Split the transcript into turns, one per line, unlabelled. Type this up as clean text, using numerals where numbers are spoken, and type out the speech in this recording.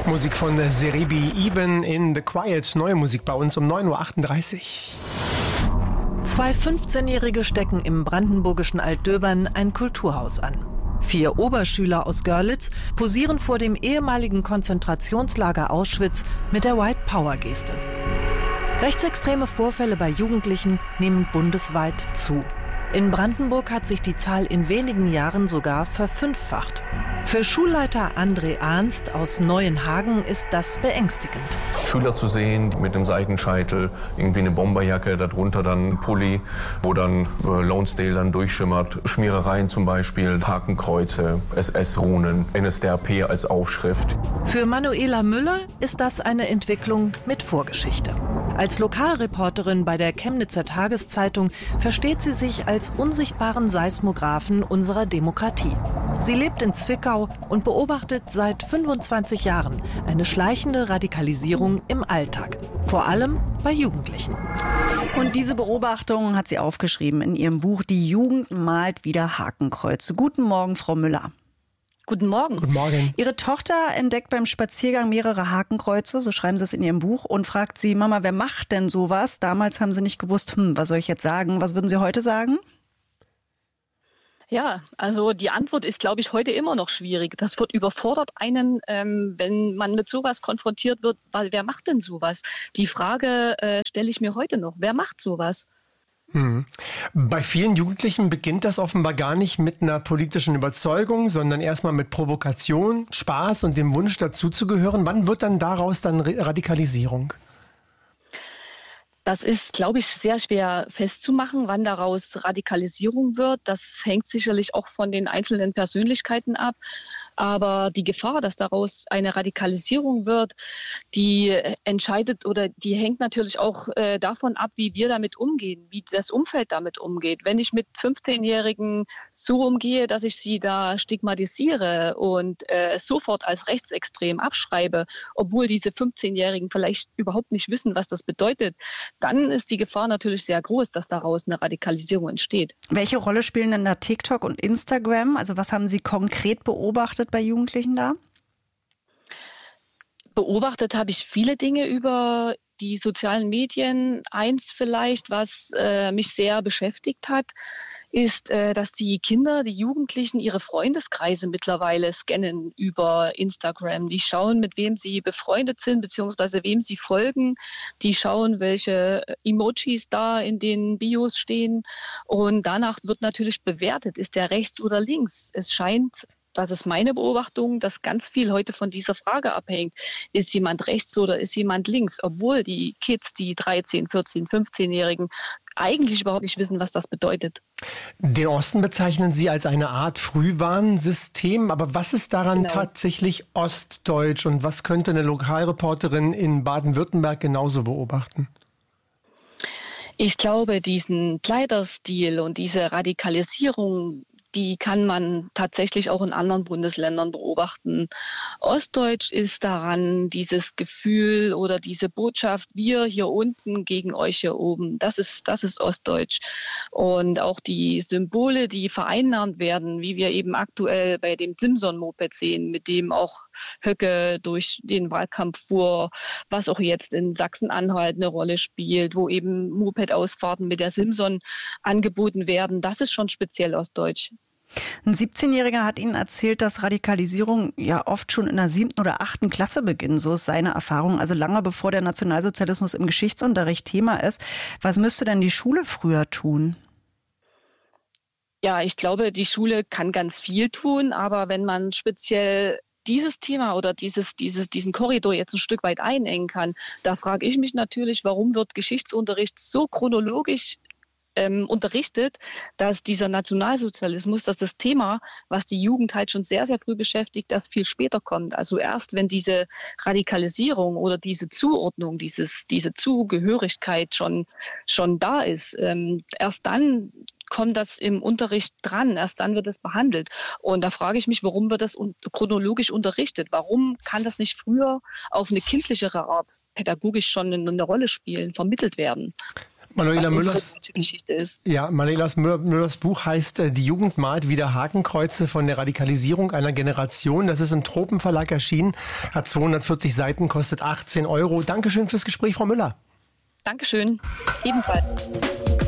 Musik von Seribi, Even in the Quiet. Neue Musik bei uns um 9.38 Uhr.
Zwei 15-Jährige stecken im brandenburgischen Altdöbern ein Kulturhaus an. 4 Oberschüler aus Görlitz posieren vor dem ehemaligen Konzentrationslager Auschwitz mit der White Power Geste. Rechtsextreme Vorfälle bei Jugendlichen nehmen bundesweit zu. In Brandenburg hat sich die Zahl in wenigen Jahren sogar verfünffacht. Für Schulleiter André Arnst aus Neuenhagen ist das beängstigend.
Schüler zu sehen mit einem Seitenscheitel, irgendwie eine Bomberjacke, darunter dann ein Pulli, wo dann Lonsdale dann durchschimmert. Schmierereien zum Beispiel, Hakenkreuze, SS-Runen, NSDAP als Aufschrift.
Für Manuela Müller ist das eine Entwicklung mit Vorgeschichte. Als Lokalreporterin bei der Chemnitzer Tageszeitung versteht sie sich als unsichtbaren Seismographen unserer Demokratie. Sie lebt in Zwickau und beobachtet seit 25 Jahren eine schleichende Radikalisierung im Alltag, vor allem bei Jugendlichen.
Und diese Beobachtung hat sie aufgeschrieben in ihrem Buch Die Jugend malt wieder Hakenkreuze. Guten Morgen, Frau Müller.
Guten Morgen.
Guten Morgen.
Ihre Tochter entdeckt beim Spaziergang mehrere Hakenkreuze, so schreiben Sie es in Ihrem Buch, und fragt sie: Mama, wer macht denn sowas? Damals haben Sie nicht gewusst, was soll ich jetzt sagen? Was würden Sie heute sagen?
Ja, also die Antwort ist, glaube ich, heute immer noch schwierig. Das überfordert einen, wenn man mit sowas konfrontiert wird. Weil wer macht denn sowas? Die Frage stelle ich mir heute noch. Wer macht sowas?
Bei vielen Jugendlichen beginnt das offenbar gar nicht mit einer politischen Überzeugung, sondern erstmal mit Provokation, Spaß und dem Wunsch dazuzugehören. Wann wird dann daraus dann Radikalisierung?
Das ist, glaube ich, sehr schwer festzumachen, wann daraus Radikalisierung wird. Das hängt sicherlich auch von den einzelnen Persönlichkeiten ab. Aber die Gefahr, dass daraus eine Radikalisierung wird, die entscheidet oder die hängt natürlich auch davon ab, wie wir damit umgehen, wie das Umfeld damit umgeht. Wenn ich mit 15-Jährigen so umgehe, dass ich sie da stigmatisiere und sofort als rechtsextrem abschreibe, obwohl diese 15-Jährigen vielleicht überhaupt nicht wissen, was das bedeutet, dann ist die Gefahr natürlich sehr groß, dass daraus eine Radikalisierung entsteht.
Welche Rolle spielen denn da TikTok und Instagram? Also was haben Sie konkret beobachtet bei Jugendlichen da?
Beobachtet habe ich viele Dinge über die sozialen Medien. Eins vielleicht, was mich sehr beschäftigt hat, ist, dass die Kinder, die Jugendlichen ihre Freundeskreise mittlerweile scannen über Instagram. Die schauen, mit wem sie befreundet sind, beziehungsweise wem sie folgen. Die schauen, welche Emojis da in den Bios stehen. Und danach wird natürlich bewertet, ist der rechts oder links. Es scheint, das ist meine Beobachtung, dass ganz viel heute von dieser Frage abhängt. Ist jemand rechts oder ist jemand links? Obwohl die Kids, die 13, 14, 15-Jährigen, eigentlich überhaupt nicht wissen, was das bedeutet.
Den Osten bezeichnen Sie als eine Art Frühwarnsystem. Aber was ist daran tatsächlich ostdeutsch und was könnte eine Lokalreporterin in Baden-Württemberg genauso beobachten?
Ich glaube, diesen Kleiderstil und diese Radikalisierung, die kann man tatsächlich auch in anderen Bundesländern beobachten. Ostdeutsch ist daran dieses Gefühl oder diese Botschaft, wir hier unten gegen euch hier oben. Das ist Ostdeutsch. Und auch die Symbole, die vereinnahmt werden, wie wir eben aktuell bei dem Simson-Moped sehen, mit dem auch Höcke durch den Wahlkampf fuhr, was auch jetzt in Sachsen-Anhalt eine Rolle spielt, wo eben Moped-Ausfahrten mit der Simson angeboten werden. Das ist schon speziell ostdeutsch.
Ein 17-Jähriger hat Ihnen erzählt, dass Radikalisierung ja oft schon in der 7. oder 8. Klasse beginnt. So ist seine Erfahrung, also lange bevor der Nationalsozialismus im Geschichtsunterricht Thema ist. Was müsste denn die Schule früher tun?
Ja, ich glaube, die Schule kann ganz viel tun, aber wenn man speziell dieses Thema oder diesen Korridor jetzt ein Stück weit einengen kann, da frage ich mich natürlich, warum wird Geschichtsunterricht so chronologisch unterrichtet, dass dieser Nationalsozialismus, dass das Thema, was die Jugend halt schon sehr, sehr früh beschäftigt, erst viel später kommt. Also erst, wenn diese Radikalisierung oder diese Zuordnung, diese Zugehörigkeit schon da ist, erst dann kommt das im Unterricht dran, erst dann wird es behandelt. Und da frage ich mich, warum wird das chronologisch unterrichtet? Warum kann das nicht früher auf eine kindlichere Art pädagogisch schon eine Rolle spielen, vermittelt werden?
Manuela
Müllers Geschichte ist.
Ja, Manuela Müllers Buch heißt Die Jugend malt wieder Hakenkreuze von der Radikalisierung einer Generation. Das ist im Tropenverlag erschienen, hat 240 Seiten, kostet 18 €. Dankeschön fürs Gespräch, Frau Müller.
Dankeschön, ebenfalls.